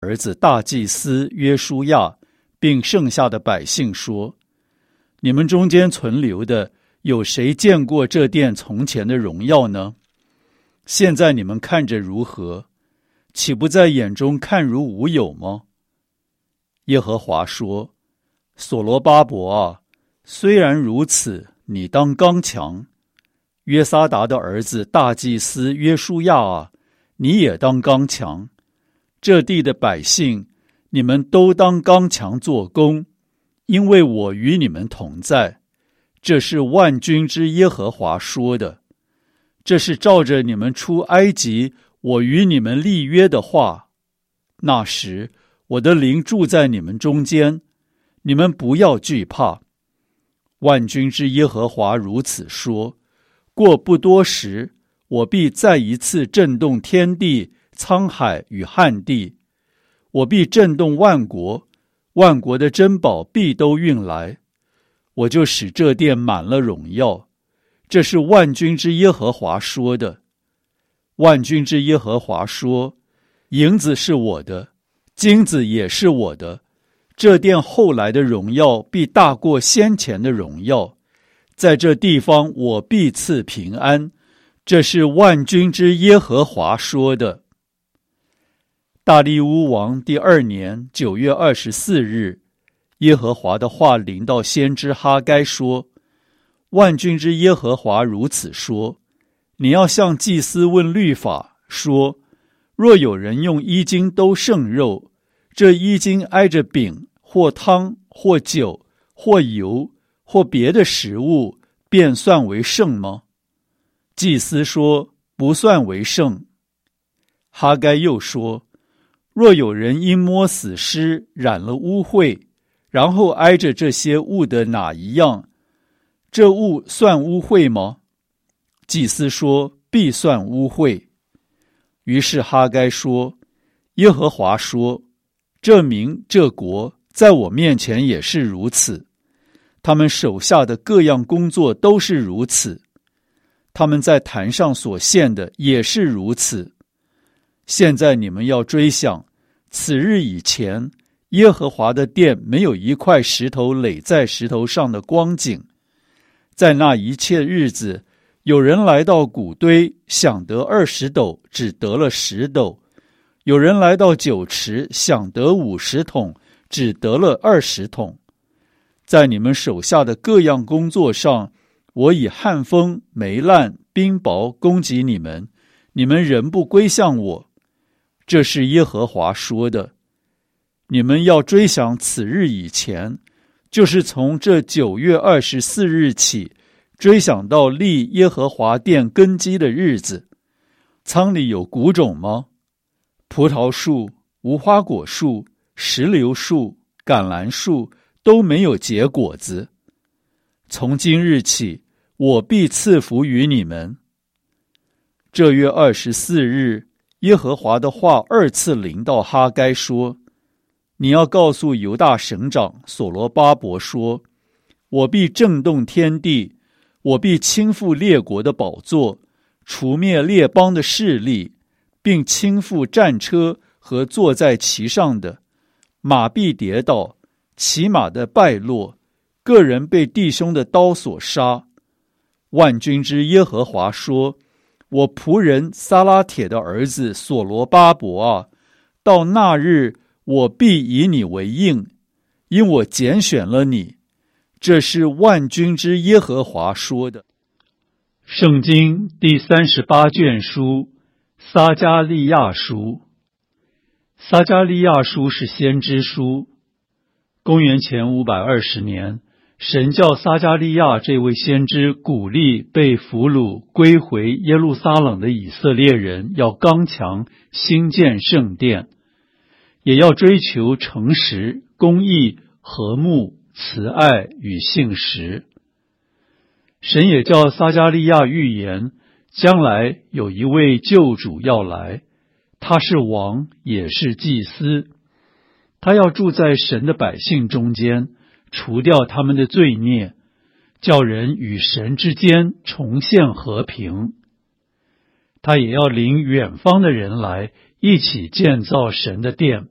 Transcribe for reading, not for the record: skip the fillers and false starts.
儿子大祭司约书亚，并剩下的百姓说：你们中间存留的，有谁见过这殿从前的荣耀呢？现在你们看着如何？岂不在眼中看如无有吗？耶和华说：所罗巴伯啊，虽然如此，你当刚强；约撒达的儿子大祭司约书亚啊，你也当刚强。这地的百姓，你们都当刚强做工，因为我与你们同在。这是万军之耶和华说的。这是照着你们出埃及我与你们立约的话。那时我的灵住在你们中间，你们不要惧怕。万军之耶和华如此说：过不多时，我必再一次震动天地、沧海与旱地。我必震动万国，万国的珍宝必都运来。我就使这殿满了荣耀。这是万军之耶和华说的。万军之耶和华说：银子是我的，金子也是我的。这殿后来的荣耀必大过先前的荣耀。在这地方我必赐平安。这是万军之耶和华说的。大利乌王第2年9月24日，耶和华的话临到先知哈该说：万军之耶和华如此说：你要向祭司问律法，说：若有人用衣襟兜剩肉，这衣襟挨着饼或汤或酒或油或别的食物，便算为圣吗？祭司说：不算为圣。哈该又说：若有人因摸死尸染了污秽，然后挨着这些物的哪一样，这物算污秽吗？祭司说：必算污秽。于是哈该说：耶和华说，这民这国在我面前也是如此，他们手下的各样工作都是如此，他们在坛上所献的也是如此。现在你们要追想，此日以前，耶和华的殿没有一块石头垒在石头上的光景。在那一切日子，有人来到谷堆，想得20斗，只得了10斗；有人来到酒池，想得50桶，只得了20桶。在你们手下的各样工作上，我以旱风、霉烂、冰雹攻击你们，你们仍不归向我。这是耶和华说的。你们要追想此日以前，就是从这9月24日起，追想到立耶和华殿根基的日子。仓里有谷种吗？葡萄树、无花果树、石榴树、橄榄树都没有结果子。从今日起，我必赐福于你们。这月24日，耶和华的话2次临到哈该说：你要告诉犹大省长所罗巴伯说，我必震动天地，我必倾覆列国的宝座，除灭列邦的势力，并倾覆战车和坐在其上的，马必跌倒，骑马的败落，个人被弟兄的刀所杀。万军之耶和华说：我仆人撒拉铁的儿子所罗巴伯啊，到那日我必以你为应，因我拣选了你。这是万军之耶和华说的。圣经第38卷书，撒迦利亚书。撒迦利亚书是先知书。公元前520年，神叫撒迦利亚这位先知鼓励被俘虏归回耶路撒冷的以色列人要刚强，兴建圣殿，也要追求诚实、公义、和睦、慈爱与信实。神也叫撒迦利亚预言，将来有一位救主要来，他是王，也是祭司。他要住在神的百姓中间，除掉他们的罪孽，叫人与神之间重现和平。他也要领远方的人来，一起建造神的殿，